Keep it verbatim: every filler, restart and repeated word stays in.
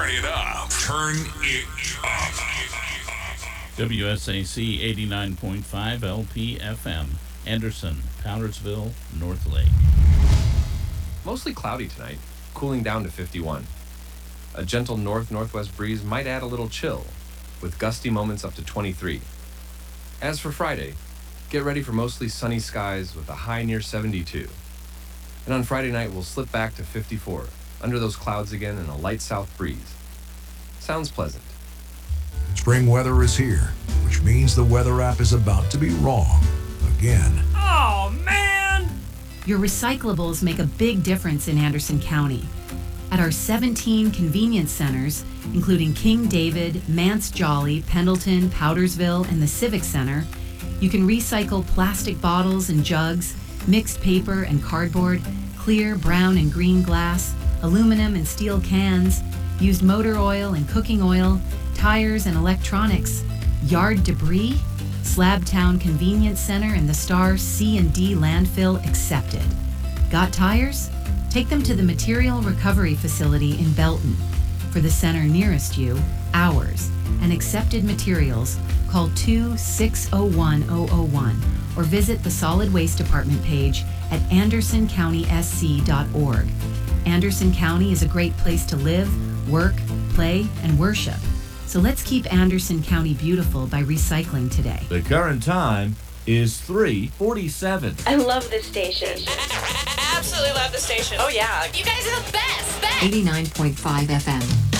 Turn it up. Turn it up. W S A C eighty-nine point five L P F M. Anderson, Powdersville, North Lake. Mostly cloudy tonight, cooling down to fifty-one. A gentle north-northwest breeze might add a little chill, with gusty moments up to twenty-three. As for Friday, get ready for mostly sunny skies with a high near seventy-two. And on Friday night, we'll slip back to fifty-four, under those clouds again and a light south breeze. Sounds pleasant. Spring weather is here, which means the weather app is about to be wrong again. Oh, man! Your recyclables make a big difference in Anderson County. At our seventeen convenience centers, including King David, Mance Jolly, Pendleton, Powdersville, and the Civic Center, you can recycle plastic bottles and jugs, mixed paper and cardboard, clear, brown, and green glass, aluminum and steel cans, used motor oil and cooking oil, tires and electronics, yard debris, Slabtown Convenience Center and the Star C and D landfill accepted. Got tires? Take them to the Material Recovery Facility in Belton. For the center nearest you, ours, and accepted materials, call two six zero one zero zero one or visit the Solid Waste Department page at anderson county s c dot org. Anderson County is a great place to live, work, play, and worship. So let's keep Anderson County beautiful by recycling today. The current time is three forty-seven. I love this station. Absolutely love the station. Oh, yeah. You guys are the best. Best. eighty-nine point five F M.